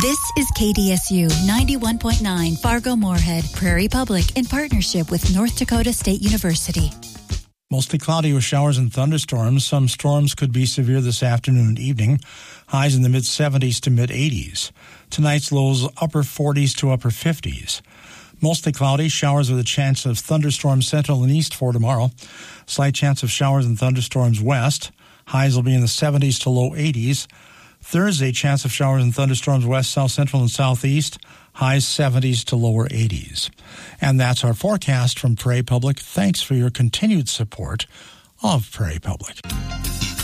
This is KDSU 91.9 Fargo-Moorhead, Prairie Public, in partnership with North Dakota State University. Mostly cloudy with showers and thunderstorms. Some storms could be severe this afternoon and evening. Highs in the mid-70s to mid-80s. Tonight's lows upper 40s to upper 50s. Mostly cloudy, showers with a chance of thunderstorms central and east for tomorrow. Slight chance of showers and thunderstorms west. Highs will be in the 70s to low 80s. Thursday, chance of showers and thunderstorms west, south central, and southeast. Highs 70s to lower 80s. And that's our forecast from Prairie Public. Thanks for your continued support of Prairie Public.